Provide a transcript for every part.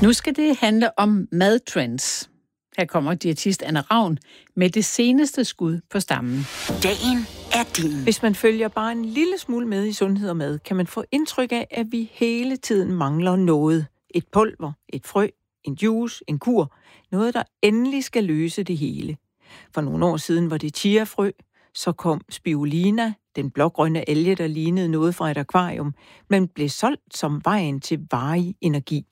Nu skal det handle om madtrends. Her kommer diætist Anne Ravn med det seneste skud på stammen. Dagen er din. Hvis man følger bare en lille smule med i sundhed og mad, kan man få indtryk af, at vi hele tiden mangler noget. Et pulver, et frø, en juice, en kur. Noget, der endelig skal løse det hele. For nogle år siden var det chiafrø, så kom spirulina, den blågrønne alge, der lignede noget fra et akvarium, men blev solgt som vejen til varig energi.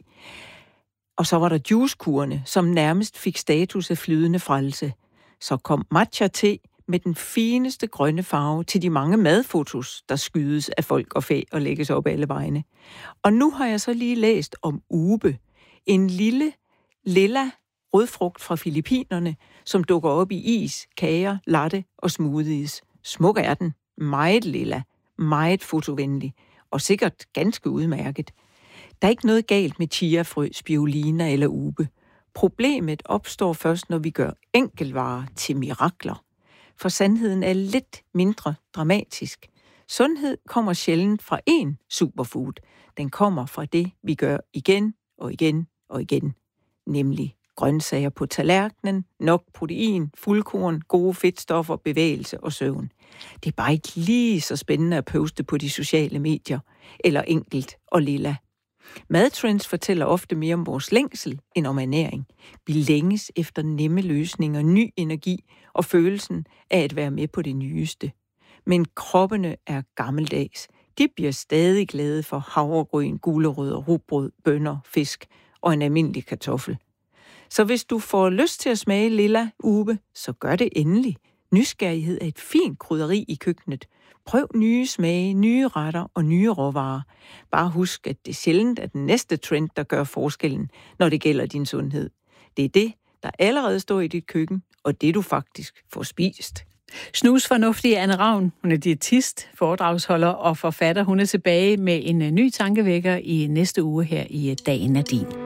Og så var der juicekurene, som nærmest fik status af flydende frelse. Så kom matcha-te med den fineste grønne farve til de mange madfotos, der skydes af folk og fæ og lægges op alle vegne. Og nu har jeg så lige læst om ube, en lille, lilla rødfrugt fra Filippinerne, som dukker op i is, kager, latte og smoothies. Smuk er den, meget lilla, meget fotovenlig og sikkert ganske udmærket. Der er ikke noget galt med chiafrø, spirulina eller ube. Problemet opstår først, når vi gør enkeltvarer til mirakler. For sandheden er lidt mindre dramatisk. Sundhed kommer sjældent fra én superfood. Den kommer fra det, vi gør igen og igen og igen. Nemlig grøntsager på tallerkenen, nok protein, fuldkorn, gode fedtstoffer, bevægelse og søvn. Det er bare ikke lige så spændende at poste på de sociale medier, eller enkelt og lilla. Madtrends fortæller ofte mere om vores længsel end om ernæring. Vi længes efter nemme løsninger, ny energi og følelsen af at være med på det nyeste. Men kroppene er gammeldags. De bliver stadig glade for havregryn, gulerødder, rugbrød, bønner, fisk og en almindelig kartoffel. Så hvis du får lyst til at smage lilla ube, så gør det endelig. Nysgerrighed er et fint krydderi i køkkenet. Prøv nye smage, nye retter og nye råvarer. Bare husk, at det sjældent er den næste trend, der gør forskellen, når det gælder din sundhed. Det er det, der allerede står i dit køkken, og det du faktisk får spist. Snusfornuftige Anne Ravn, hun er diætist, foredragsholder og forfatter. Hun er tilbage med en ny tankevækker i næste uge her i Dagen er din.